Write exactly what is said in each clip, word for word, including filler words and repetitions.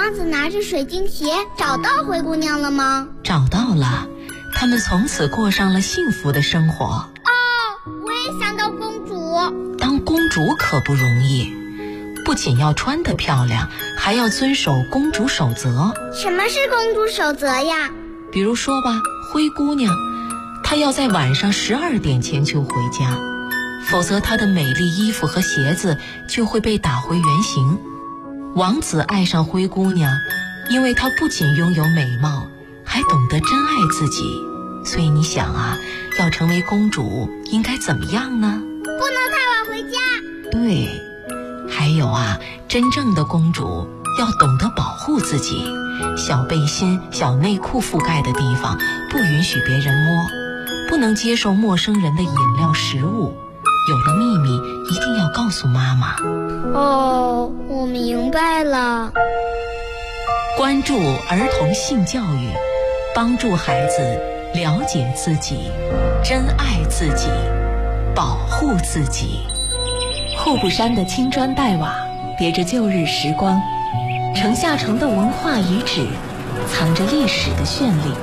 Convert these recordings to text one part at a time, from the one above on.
王子拿着水晶鞋找到灰姑娘了吗？ 找到了，他们从此过上了幸福的生活。 哦，我也想当公主。 当公主可不容易，不仅要穿得漂亮，还要遵守公主守则。 什么是公主守则呀？ 比如说吧，灰姑娘，她要在晚上十二点前就回家，否则她的美丽衣服和鞋子就会被打回原形。王子爱上灰姑娘，因为她不仅拥有美貌，还懂得珍爱自己。所以你想啊，要成为公主应该怎么样呢？ 不能太晚回家。 对，还有啊，真正的公主要懂得保护自己，小背心、小内裤覆盖的地方不允许别人摸，不能接受陌生人的饮料食物，有了秘密一定要告诉妈妈。 哦，我明白了。 关注儿童性教育，帮助孩子了解自己，珍爱自己，保护自己。户部山的青砖黛瓦别着旧日时光，城下城的文化遗址藏着历史的绚丽。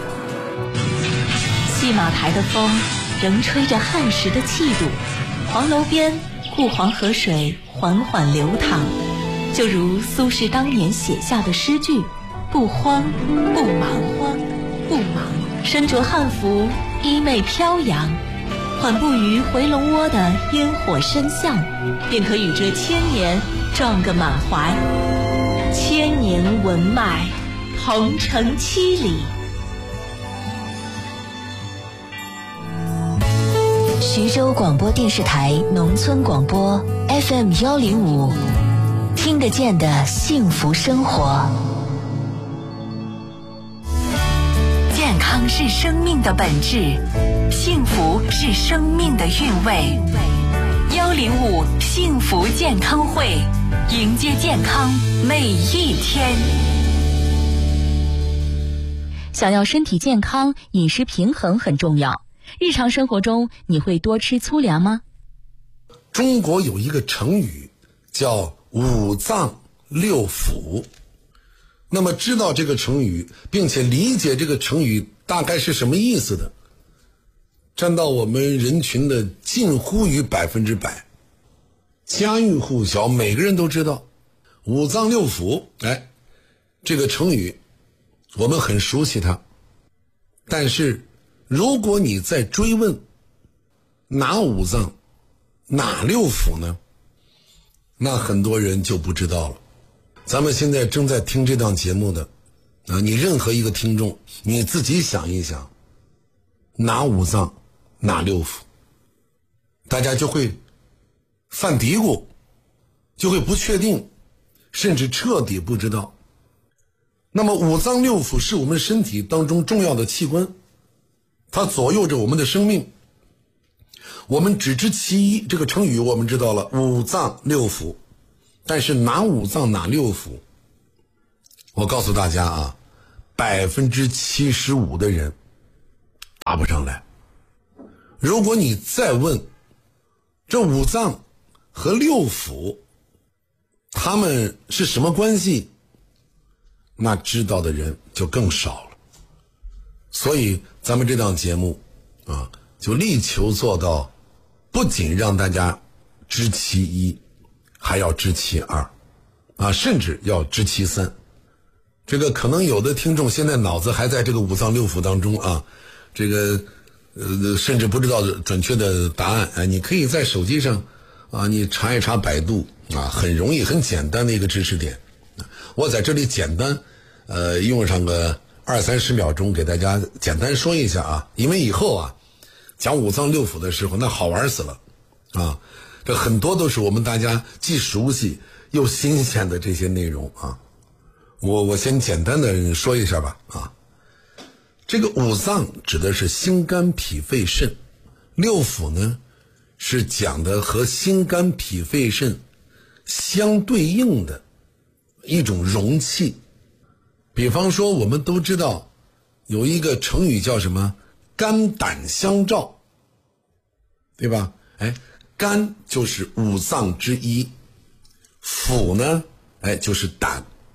戏马台的风仍吹着汉时的气度，黄楼边顾黄河水缓缓流淌，就如苏轼当年写下的诗句：不慌不忙，慌不忙，身着汉服，衣袂飘扬，缓步于回龙窝的烟火深巷，便可与这千年撞个满怀。千年文脉，同城七里。徐州广播电视台农村广播 F M 幺零五，听得见的幸福生活。健康是生命的本质，幸福是生命的韵味。幺零五幸福健康会，迎接健康每一天。想要身体健康，饮食平衡很重要。日常生活中，你会多吃粗粮吗？ 中国有一个成语叫五脏六腑。那么知道这个成语，并且理解这个成语大概是什么意思的，占到我们人群的近乎于百分之百，家喻户晓，每个人都知道五脏六腑。哎，这个成语我们很熟悉它，但是如果你再追问哪五脏哪六腑呢，那很多人就不知道了。咱们现在正在听这档节目的啊，你任何一个听众，你自己想一想，哪五脏哪六腑，大家就会犯嘀咕，就会不确定，甚至彻底不知道。那么五脏六腑是我们身体当中重要的器官，它左右着我们的生命。我们只知其一，这个成语我们知道了，五脏六腑。但是哪五脏哪六腑，我告诉大家啊，百分之七十五的人答不上来。如果你再问这五脏和六腑他们是什么关系，那知道的人就更少了。所以咱们这档节目啊，就力求做到不仅让大家知其一，还要知其二啊，甚至要知其三。这个可能有的听众现在脑子还在这个五脏六腑当中啊，这个呃甚至不知道准确的答案。哎，你可以在手机上啊，你查一查百度啊，很容易很简单的一个知识点。我在这里简单呃用上个二三十秒钟给大家简单说一下啊，因为以后啊讲五脏六腑的时候那好玩死了啊。这很多都是我们大家既熟悉又新鲜的这些内容啊，我我先简单的说一下吧啊。这个五脏指的是心肝脾肺肾，六腑呢是讲的和心肝脾肺肾相对应的一种容器。比方说我们都知道有一个成语叫什么肝胆相照，对吧？哎，肝就是五脏之一，腑呢，哎，就是胆。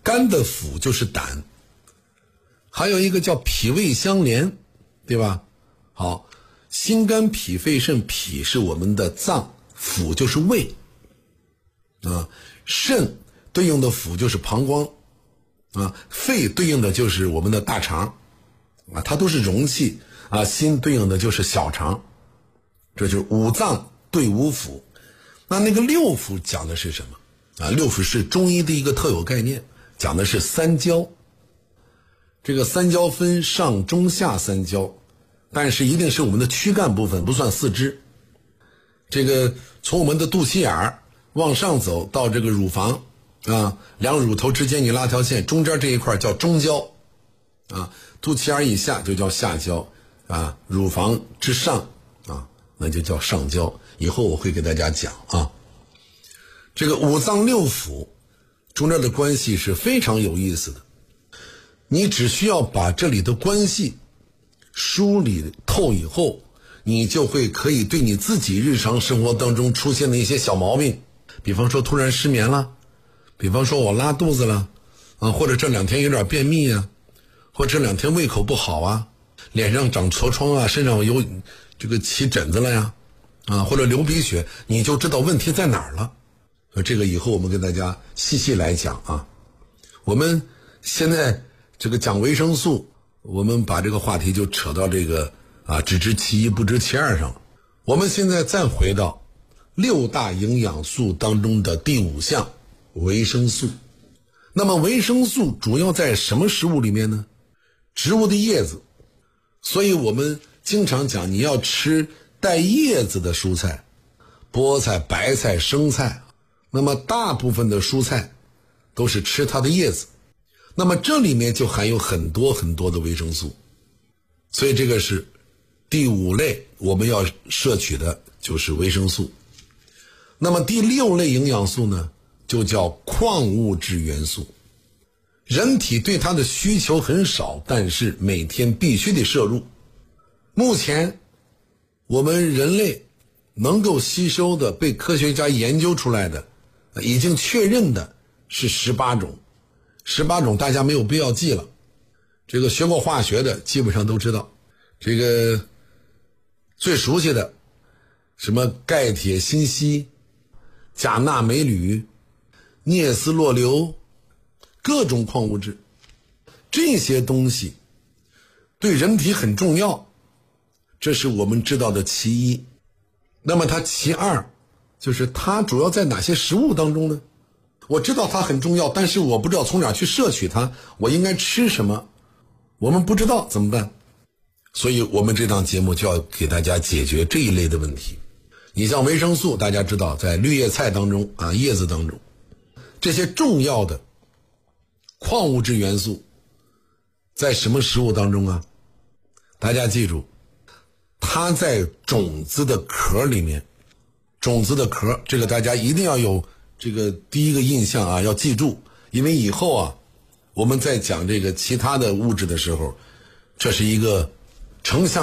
肝的腑就是胆，还有一个叫脾胃相连，对吧？好，心肝脾肺肾，脾是我们的脏，腑就是胃啊，肾对应的腑就是膀胱啊，肺对应的就是我们的大肠啊，它都是容器啊，心对应的就是小肠，这就是五脏对五腑。那那个六腑讲的是什么啊？六腑是中医的一个特有概念，讲的是三焦。这个三焦分上中下三焦，但是一定是我们的躯干部分，不算四肢。这个从我们的肚脐眼儿往上走到这个乳房啊，两乳头之间你拉条线，中间这一块叫中焦啊，肚脐眼以下就叫下焦啊，乳房之上啊，那就叫上焦。以后我会给大家讲啊。这个五脏六腑中间的关系是非常有意思的，你只需要把这里的关系梳理透以后，你就会可以对你自己日常生活当中出现的一些小毛病，比方说突然失眠了，比方说我拉肚子了啊，或者这两天有点便秘啊，或者这两天胃口不好啊，脸上长痤疮啊，身上有这个起疹子了呀啊，或者流鼻血，你就知道问题在哪儿了。这个以后我们跟大家细细来讲啊。我们现在这个讲维生素，我们把这个话题就扯到这个啊只知其一不知其二上了。我们现在再回到六大营养素当中的第五项维生素。那么维生素主要在什么食物里面呢？植物的叶子。所以我们经常讲你要吃带叶子的蔬菜，菠菜、白菜、生菜。那么大部分的蔬菜都是吃它的叶子，那么这里面就含有很多很多的维生素，所以这个是第五类我们要摄取的就是维生素。那么第六类营养素呢，就叫矿物质元素。人体对它的需求很少，但是每天必须得摄入。目前我们人类能够吸收的，被科学家研究出来的已经确认的是十八种，十八种大家没有必要记了，这个学过化学的基本上都知道。这个最熟悉的什么钙铁锌硒、钾钠镁铝、镍丝络硫，各种矿物质，这些东西对人体很重要，这是我们知道的其一。那么它其二就是它主要在哪些食物当中呢？我知道它很重要，但是我不知道从哪去摄取它，我应该吃什么，我们不知道怎么办？所以我们这档节目就要给大家解决这一类的问题。你像维生素，大家知道在绿叶菜当中啊，叶子当中，这些重要的矿物质元素在什么食物当中啊？大家记住，它在种子的壳里面。种子的壳，这个大家一定要有这个第一个印象啊，要记住，因为以后啊我们在讲这个其他的物质的时候，这是一个成像